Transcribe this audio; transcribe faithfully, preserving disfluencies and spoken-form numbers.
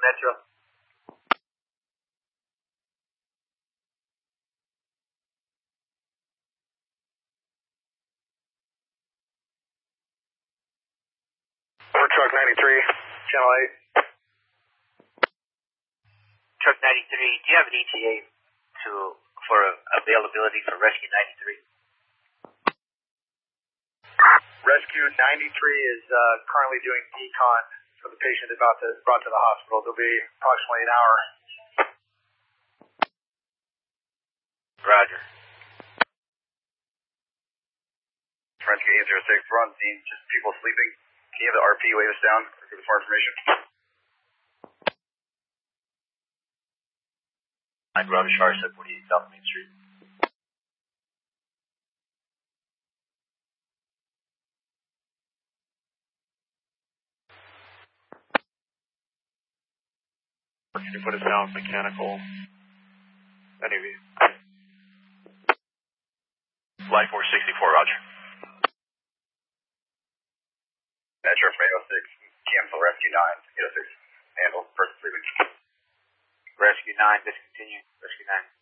Metro. For truck ninety-three, channel eight. Truck ninety-three, do you have an E T A to, for availability for Rescue ninety-three? Rescue ninety-three is uh, currently doing decon for the patient about to brought to the hospital. It'll be approximately an hour. Roger. Rescue eight zero six, we're on scene, just people sleeping. Can you have the R P wave us down for more information? I'm Robbie Shar, seven forty-eight South Main Street. Can you put us down mechanical? Any of you? Flight four sixty-four, roger. Metro from eight oh six, cancel Rescue nine, eight oh six, handle, person sleeping. Rescue nine, discontinue, Rescue nine.